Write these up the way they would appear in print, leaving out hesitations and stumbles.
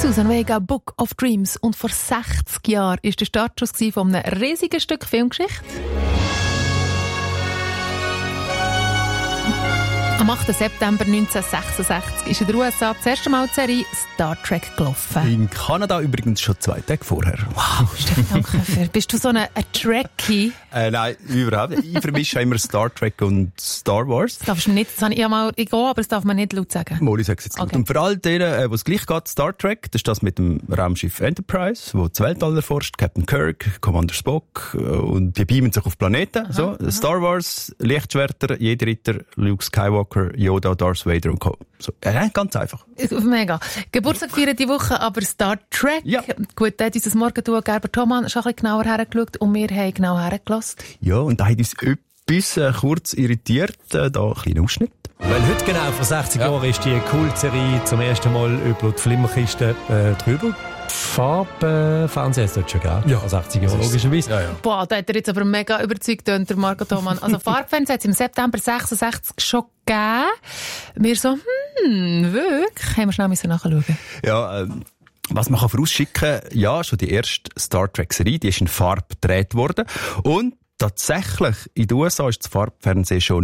Norwegen Book of Dreams. Und vor 60 Jahren war der Startschuss von einem riesigen Stück Filmgeschichte. Am 8. September 1966 ist in den USA das erste Mal die Serie Star Trek gelaufen. In Kanada übrigens schon 2 Tage vorher. Wow, Steffen, danke dafür. Bist du so ein Trekkie? Nein, überhaupt nicht. Ich vermische immer Star Trek und Star Wars. Das darfst du nicht, das habe ich mal gehe, aber das darf man nicht laut sagen. Molly sagt es jetzt laut. Und für all denen, wo es gleich geht, Star Trek, das ist das mit dem Raumschiff Enterprise, wo das Weltall erforscht, Captain Kirk, Commander Spock, und die beamen sich auf Planeten. Aha. Star Wars, Lichtschwerter, jeder Ritter, Luke Skywalker, Yoda, Darth Vader und Co. So, ganz einfach. Mega. Geburtstag feiern die Woche, aber Star Trek. Ja. Gut, da hat unser Morgenduo Gerber Thomann schon ein bisschen genauer hergeschaut und wir haben genau hergelassen. Ja, und da hat uns etwas kurz irritiert, da ein kleiner Ausschnitt. Weil heute genau vor 60 Jahren ist die Kultserie zum ersten Mal über die Flimmerkiste drüber. Farbfernsehen ist dort schon gegeben. Ja. Vor 60 Jahren, logischerweise. Ja, ja. Boah, da hat er jetzt aber mega überzeugt, der Marco Thomann. Also Farbfernsehen hat es im September 66 schon gegeben. Wir so, wirklich? Haben wir schnell nachschauen. Ja, was man vorausschicken kann, ja, schon die erste Star Trek-Serie, die ist in Farbe gedreht worden. Und tatsächlich, in den USA ist das Farbfernsehen schon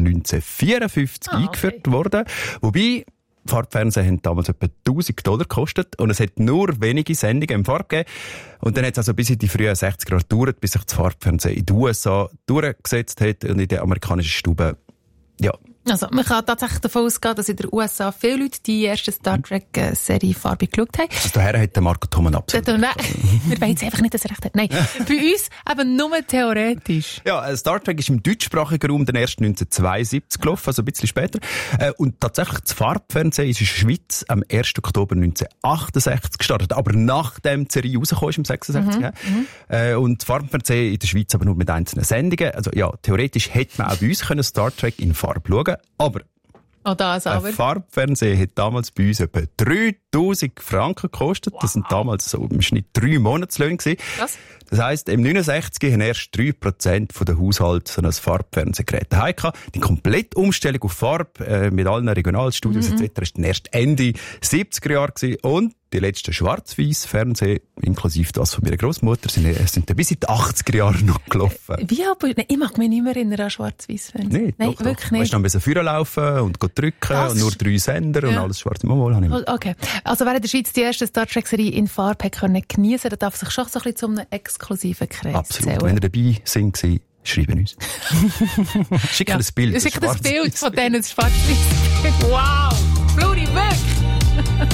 1954 eingeführt worden. Wobei, Farbfernsehen haben damals etwa $1.000 gekostet und es hat nur wenige Sendungen im Farb gegeben. Und dann hat es also bis in die frühen 60er Jahre gedauert, bis sich das Farbfernsehen in den USA durchgesetzt hat und in den amerikanischen Stuben, ja. Also, man kann tatsächlich davon ausgehen, dass in den USA viele Leute die erste Star Trek-Serie farbig geschaut haben. Also daher hat der Marco Thomann absolut. Nein, wir wollen jetzt einfach nicht, dass er recht hat. Nein, bei uns eben nur theoretisch. Ja, Star Trek ist im deutschsprachigen Raum dann erst 1972 gelaufen, also ein bisschen später. Und tatsächlich das Farbfernsehen ist in der Schweiz am 1. Oktober 1968 gestartet, aber nachdem die Serie rausgekommen ist, im 66. Und das Farbfernsehen in der Schweiz aber nur mit einzelnen Sendungen. Also ja, theoretisch hätte man auch bei uns können Star Trek in Farbe schauen. Aber ein Farbfernsehen hat damals bei uns etwa 3'000 Franken gekostet. Wow. Das sind damals so im Schnitt 3 Monatslöhne gewesen. Was? Das heisst, im 69 haben erst 3% der Haushalte so ein Farbfernsehgerät daheim gehabt. Die komplette Umstellung auf Farbe, mit allen Regionalstudios etc. ist dann erst Ende 70er Jahre gewesen. Und die letzten Schwarz-Weiß-Fernsehen, inklusive das von meiner Großmutter, sind bis in die 80er Jahre noch gelaufen. Wie aber? Ich mag mich nicht mehr erinnern an Schwarz-Weiß-Fernsehen. Nein, doch, wirklich nicht. Weißt du, dann müssen Feuer laufen und drücken und nur 3 Sender und alles schwarz. Okay. Also, wer in der Schweiz die erste Star Trek-Serie in Farbe geniessen konnte, der darf sich schon so ein bisschen zu einem exklusiven Kreis Absolut. zählen. Wenn ihr dabei sind, schreiben uns. Schicken ein Bild. Schicken ein Bild von denen, das Schwarz-Weiß. Wow!